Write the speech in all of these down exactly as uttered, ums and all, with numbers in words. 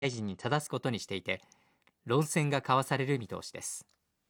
大臣に正すことにしていて、論戦が交わされる見通しです。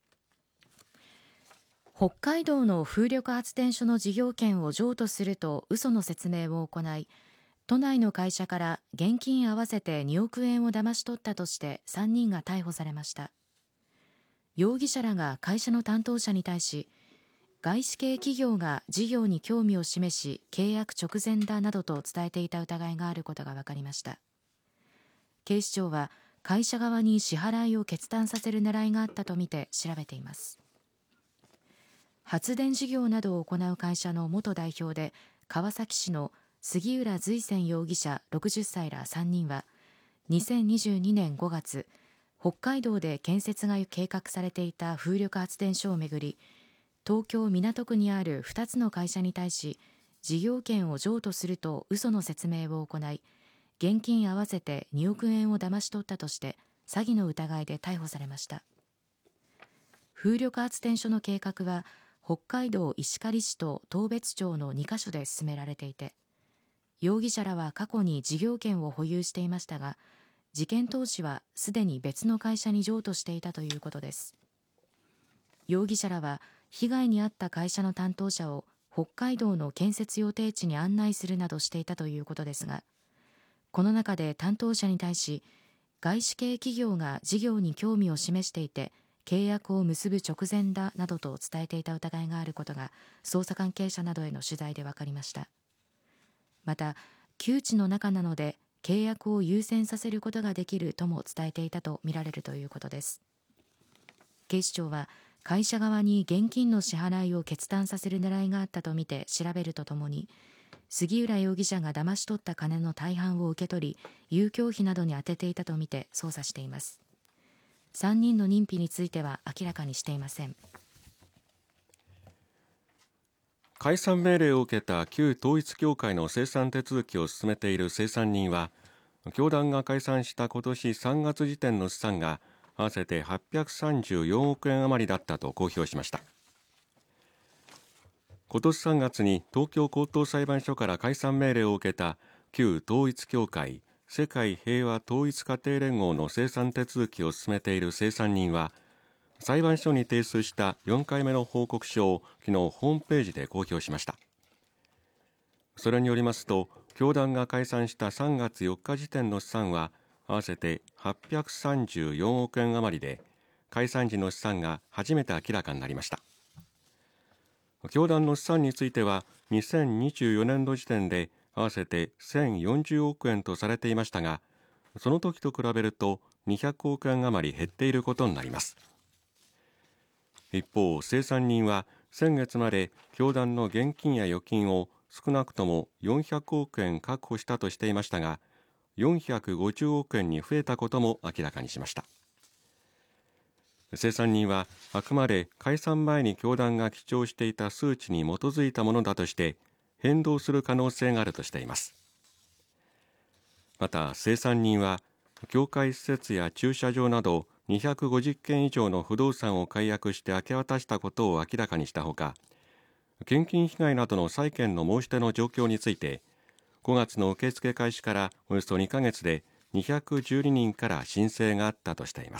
北海道の風力発電所の事業権を譲渡すると嘘の説明を行い、都内の会社から現金合わせてにおくえんを騙し取ったとしてさんにんが逮捕されました。容疑者らが会社の担当者に対し、外資系企業が事業に興味を示し契約直前だなどと伝えていた疑いがあることが分かりました。警視庁は会社側に支払いを決断させる狙いがあったとみて調べています。発電事業などを行う会社の元代表で川崎市の杉浦随泉容疑者ろくじゅっさいらさんにんはにせんにじゅうにねんごがつ、北海道で建設が計画されていた風力発電所をめぐり、東京港区にあるふたつの会社に対し事業権を譲渡すると嘘の説明を行い、現金合わせてにおくえんを騙し取ったとして詐欺の疑いで逮捕されました。風力発電所の計画は北海道石狩市と当別町のにカ所で進められていて、容疑者らは過去に事業権を保有していましたが、事件当時はすでに別の会社に譲渡していたということです。容疑者らは被害に遭った会社の担当者を北海道の建設予定地に案内するなどしていたということですが、この中で担当者に対し、外資系企業が事業に興味を示していて契約を結ぶ直前だなどと伝えていた疑いがあることが捜査関係者などへの取材で分かりました。また、旧知の仲なので契約を優先させることができるとも伝えていたとみられるということです。警視庁は会社側に現金の支払いを決断させる狙いがあったとみて調べるとともに、杉浦容疑者が騙し取った金の大半を受け取り、遊興費などに充てていたとみて捜査しています。さんにんの認否については明らかにしていません。 解散命令を受けた旧統一教会の清算手続きを進めている清算人は、教団が解散した今年さんがつ時点の資産が合わせてはっぴゃくさんじゅうよんおくえん余りだったと公表しました。今年さんがつに東京高等裁判所から解散命令を受けた旧統一教会世界平和統一家庭連合の清算手続きを進めている清算人は、裁判所に提出したよんかいめの報告書を昨日ホームページで公表しました。それによりますと、教団が解散したさんがつよっか時点の資産は合わせてはっぴゃくさんじゅうよんおくえん余りで、解散時の資産が初めて明らかになりました。教団の資産についてはにせんにじゅうよねんど時点で合わせてせんよんじゅうおくえんとされていましたが、その時と比べるとにひゃくおくえん余り減っていることになります。一方、清算人は先月まで教団の現金や預金を少なくともよんひゃくおくえん確保したとしていましたが、よんひゃくごじゅうおくえんに増えたことも明らかにしました。清算人はあくまで解散前に教団が記帳していた数値に基づいたものだとして変動する可能性があるとしています。また、清算人は教会施設や駐車場などにひゃくごじゅっけん以上の不動産を解約して明け渡したことを明らかにしたほか、献金被害などの債権の申し出の状況について、ごがつの受付開始からおよそにかげつでにひゃくじゅうににんから申請があったとしています。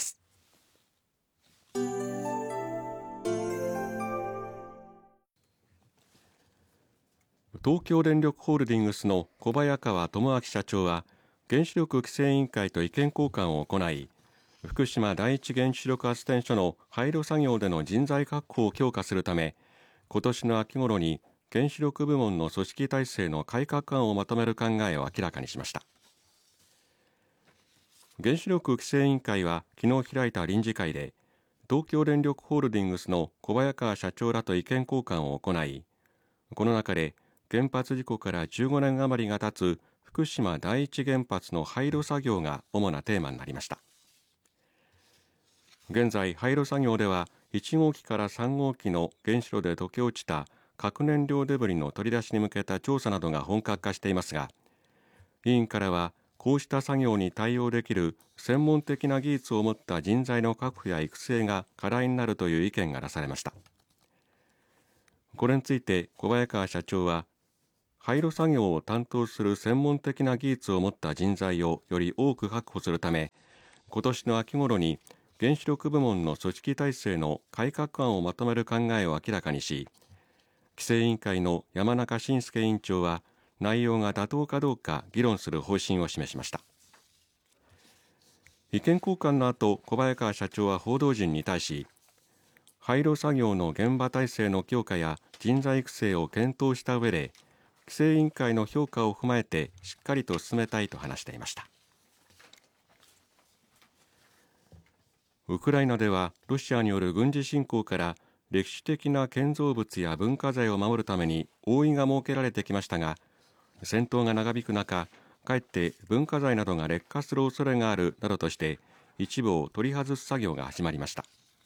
東京電力ホールディングスの小早川智明社長は、原子力規制委員会と意見交換を行い、福島第一原子力発電所の廃炉作業での人材確保を強化するため、今年の秋頃に原子力部門の組織体制の改革案をまとめる考えを明らかにしました。原子力規制委員会は昨日開いた臨時会で、東京電力ホールディングスの小早川社長らと意見交換を行い、この中で原発事故からじゅうごねん余りが経つ福島第一原発の廃炉作業が主なテーマになりました。現在、廃炉作業ではいちごうきからさんごうきの原子炉で溶け落ちた核燃料デブリの取り出しに向けた調査などが本格化していますが、委員からはこうした作業に対応できる専門的な技術を持った人材の確保や育成が課題になるという意見が出されました。これについて小早川社長は、 廃炉作業を担当する専門的な技術を持った人材をより多く確保するため、今年の秋頃に原子力部門の組織体制の改革案をまとめる考えを明らかにし、規制委員会の山中伸介委員長は内容が妥当かどうか議論する方針を示しました。意見交換の後、小早川社長は報道陣に対し、廃炉作業の現場体制の強化や人材育成を検討した上で、規制委員会の評価を踏まえてしっかりと進めたいと話していました。ウクライナではロシアによる軍事侵攻から歴史的な建造物や文化財を守るために覆いが設けられてきましたが、戦闘が長引く中、かえって文化財などが劣化する恐れがあるなどとして一部を取り外す作業が始まりました。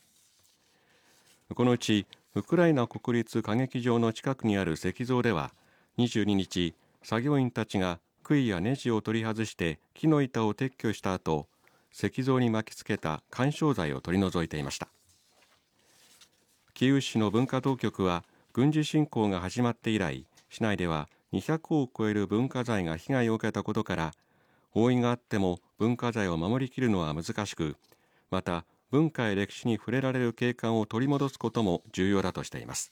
このうちウクライナ国立歌劇場の近くにある石像ではにじゅうににち、作業員たちが杭やネジを取り外して木の板を撤去した後、石像に巻きつけた緩衝材を取り除いていました。キーウ市の文化当局は軍事侵攻が始まって以来、市内ではにひゃくを超える文化財が被害を受けたことから、覆いがあっても文化財を守りきるのは難しく、また文化や歴史に触れられる景観を取り戻すことも重要だとしています。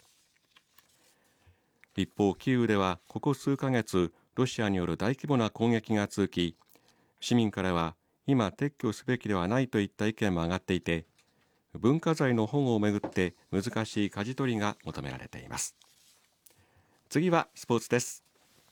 一方、キーウではここ数ヶ月、ロシアによる大規模な攻撃が続き、市民からは今撤去すべきではないといった意見も上がっていて、文化財の保護をめぐって難しい舵取りが求められています。次はスポーツです。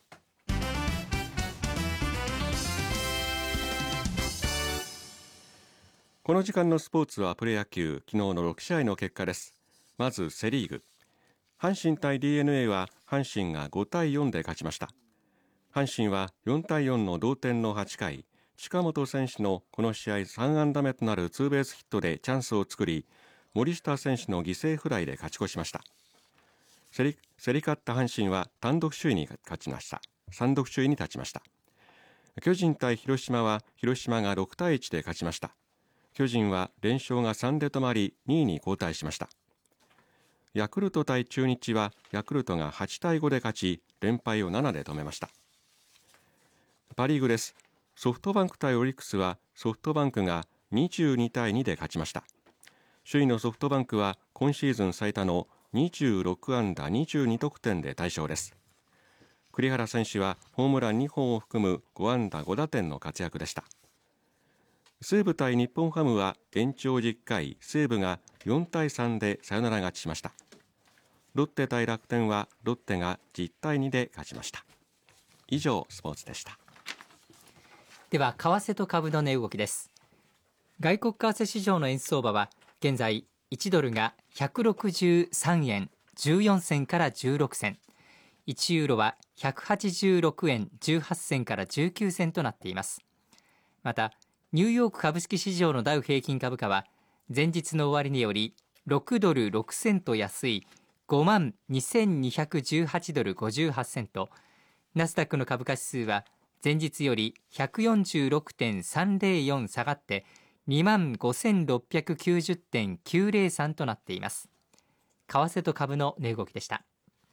この時間のスポーツはプロ野球、昨日のろくしあいの結果です。まずセリーグ、阪神対 ディーエヌエー は阪神がごたいよんで勝ちました。阪神はよんたいよんの同点のはちかい、近本選手のこの試合さんあんだめとなるツーベースヒットでチャンスを作り、森下選手の犠牲フライで勝ち越しました。競り、競り勝った阪神は単独首位に勝ちました。単独首位に立ちました。巨人対広島は広島がろくたいいちで勝ちました。巨人は連勝がさんで止まりにいに後退しました。ヤクルト対中日はヤクルトがはちたいごで勝ち、連敗をななで止めました。パリーグです。ソフトバンク対オリックスはソフトバンクがにじゅうにたいにで勝ちました。首位のソフトバンクは今シーズン最多のにじゅうろくあんだにじゅうにとくてんで大勝です。栗原選手はホームランにほんを含むごあんだごだてんの活躍でした。西武対日本ハムは延長じゅっかい、西武がよんたいさんでサヨナラ勝ちしました。ロッテ対楽天はロッテがじゅったいにで勝ちました。以上スポーツでした。 では為替と株の値動きです。外国為替市場の円相場は現在いちドルがひゃくろくじゅうさんえんじゅうよんせんからじゅうろくせん、いちユーロはひゃくはちじゅうろくえんじゅうはっせんからじゅうきゅうせんとなっています。またニューヨーク株式市場のダウ平均株価は前日の終値よりろくドルろくセント安い ごまんにせんにひゃくじゅうはちドルごじゅうはちセント、ナスダックの株価指数は前日より ひゃくよんじゅうろくてんさんぜろよん 下がって にまんごせんろっぴゃくきゅうじゅうてんきゅうぜろさん となっています。為替と株の値動きでした。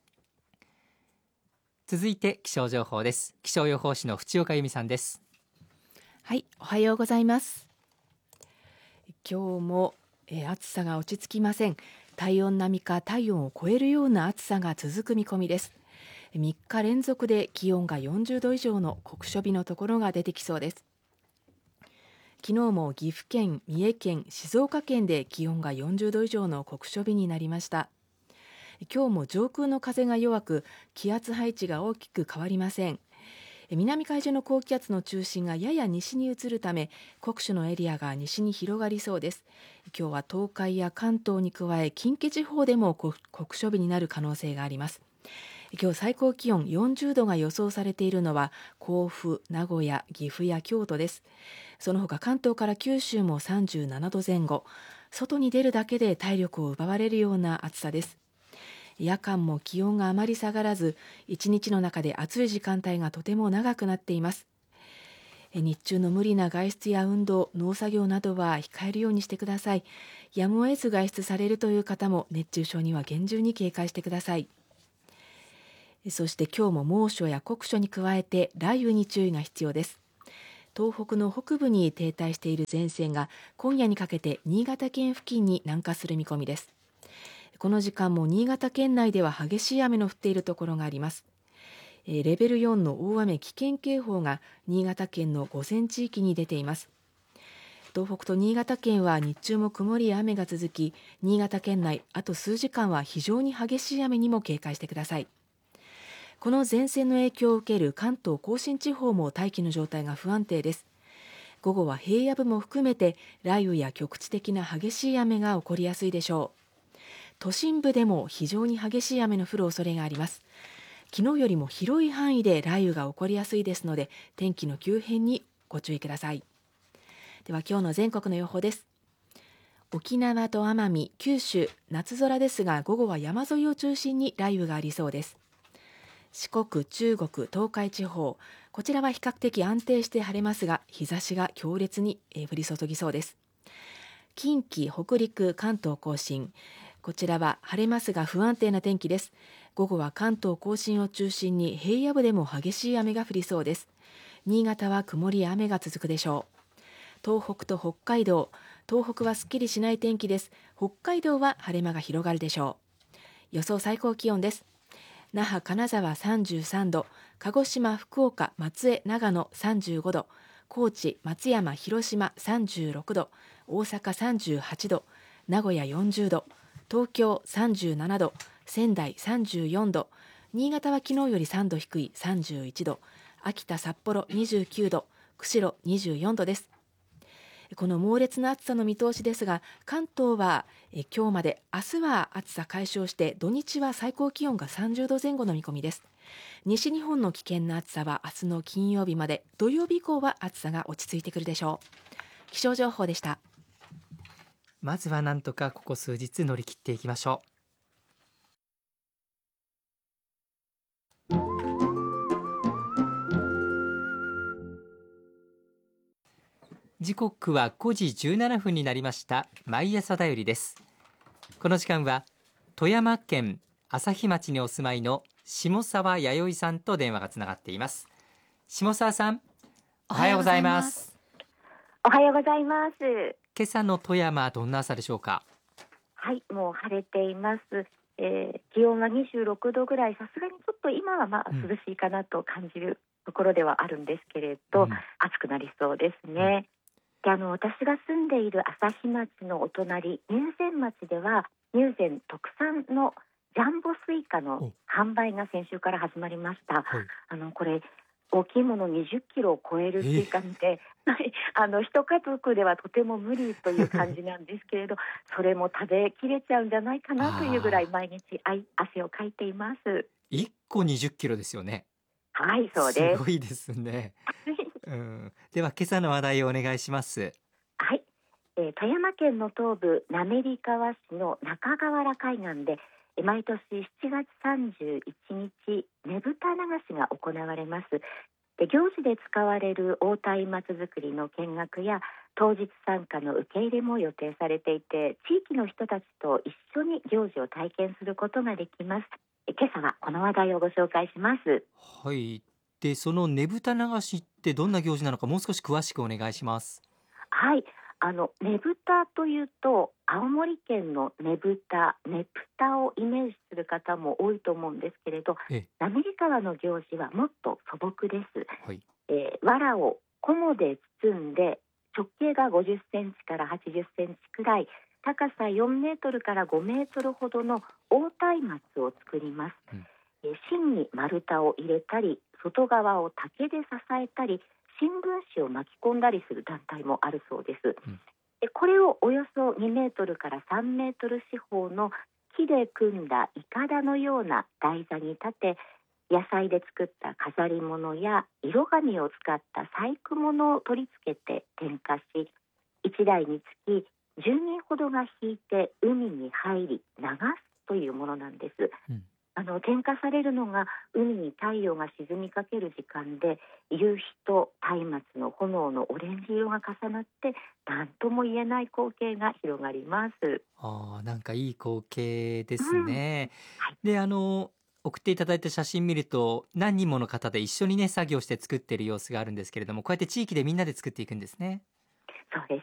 続いて気象情報です。気象予報士の淵岡由美さんです。 はい、おはようございます。今日も、えー、暑さが落ち着きません。体温並みか体温を超えるような暑さが続く見込みです。みっか連続で気温がよんじゅうど以上の酷暑日のところが出てきそうです。昨日も岐阜県、三重県、静岡県で気温がよんじゅうど以上の酷暑日になりました。今日も上空の風が弱く、気圧配置が大きく変わりません。南海上の高気圧の中心がやや西に移るため、酷暑のエリアが西に広がりそうです。今日は東海や関東に加え近畿地方でも酷暑日になる可能性があります。今日最高気温よんじゅうどが予想されているのは甲府、名古屋、岐阜や京都です。その他関東から九州もさんじゅうななどぜん後、外に出るだけで体力を奪われるような暑さです。夜間も気温があまり下がらず、一日の中で暑い時間帯がとても長くなっています。日中の無理な外出や運動、農作業などは控えるようにしてください。やむを得ず外出されるという方も熱中症には厳重に警戒してください。 そして今日も猛暑や酷暑に加えて雷雨に注意が必要です。東北の北部に停滞している前線が今夜にかけて新潟県付近に南下する見込みです。この時間も新潟県内では激しい雨の降っているところがあります。レベルよんの大雨危険警報が新潟県の五泉地域に出ています。東北と新潟県は日中も曇りや雨が続き、新潟県内あと数時間は非常に激しい雨にも警戒してください。この前線の影響を受ける関東甲信地方も大気の状態が不安定です。午後は平野部も含めて雷雨や局地的な激しい雨が起こりやすいでしょう。都心部でも非常に激しい雨の降る恐れがあります。昨日よりも広い範囲で雷雨が起こりやすいですので、天気の急変にご注意ください。では今日の全国の予報です。沖縄と奄美、九州、夏空ですが午後は山沿いを中心に雷雨がありそうです。四国、中国、東海地方、こちらは比較的安定して晴れますが、日差しが強烈に降り注ぎそうです。近畿、北陸、関東甲信、こちらは晴れますが不安定な天気です。午後は関東甲信を中心に平野部でも激しい雨が降りそうです。新潟は曇りや雨が続くでしょう。東北と北海道、東北はすっきりしない天気です。北海道は晴れ間が広がるでしょう。予想最高気温です。那覇、金沢さんじゅうさんど、鹿児島、福岡、松江、長野さんじゅうごど、高知、松山、広島さんじゅうろくど、大阪さんじゅうはちど、名古屋よんじゅうど、東京さんじゅうななど、仙台さんじゅうよんど、新潟は昨日よりさんど低いさんじゅういちど、秋田、札幌にじゅうきゅうど、釧路にじゅうよんどです。この猛烈な暑さの見通しですが、関東はえ今日まで、明日は暑さ解消して土日は最高気温がさんじゅうどぜん後の見込みです。西日本の危険な暑さは明日の金曜日まで、土曜日以降は暑さが落ち着いてくるでしょう。気象情報でした。 まずはなんとかここ数日乗り切っていきましょう。時刻はごじじゅうななふんになりました。毎朝だよりです。この時間は富山県朝日町にお住まいの下沢弥生さんと電話がつながっています。下沢さん、おはようございます。 おはようございます。 今朝の富山、どんな朝でしょうか？ はい、もう晴れています。えー、気温はにじゅうろくどぐらい、さすがにちょっと今はまあ涼しいかなと感じるところではあるんですけれど、うん、暑くなりそうですね。うん、であの私が住んでいる朝日町のお隣、入善町では入善特産のジャンボスイカの販売が先週から始まりました。はい、あのこれ大きいものにじゅっキロを超えるスイカで、えー、あの一家族ではとても無理という感じなんですけれどそれも食べきれちゃうんじゃないかなというぐらい毎日汗をかいています。 いっこにじゅっキロですよね。 はい、そうです。 すごいですね。うん、では今朝の話題をお願いします。 はい、えー、富山県の東部滑川市の中川原海岸で毎年しちがつさんじゅういちにちねぶた流しが行われます。で行事で使われる大松明作りの見学や当日参加の受け入れも予定されていて、地域の人たちと一緒に行事を体験することができます。今朝はこの話題をご紹介します。 はい、でそのねぶた流しってどんな行事なのか、もう少し詳しくお願いします。 はい、あのねぶたというと青森県のねぶた、ねぷたをイメージする方も多いと思うんですけれど、滑川の行事はもっと素朴です。はい、えー、藁を菰で包んで直径がごじゅっセンチからはちじゅっセンチくらい、高さよんメートルからごメートルほどの大松明を作ります。うん、えー、芯に丸太を入れたり、外側を竹で支えたり、新聞紙を巻き込んだりする団体もあるそうです。うん、でこれをおよそにメートルからさんメートル四方の木で組んだいかだのような台座に立て、野菜で作った飾り物や色紙を使った細工物を取り付けて点火し、いちだいにつきじゅうにんほどが引いて海に入り流すというものなんです。うん、あの点火されるのが海に太陽が沈みかける時間で、夕日と松明の炎のオレンジ色が重なって何とも言えない光景が広がります。 あー、なんかいい光景ですね。うん、はい、であの送っていただいた写真見ると何人もの方で一緒にね作業して作っている様子があるんですけれども、こうやって地域でみんなで作っていくんですね。 そうで